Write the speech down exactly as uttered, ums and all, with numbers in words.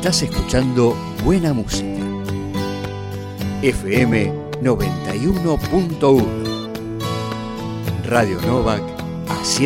Estás escuchando buena música. F M noventa y uno punto uno. Radio Novak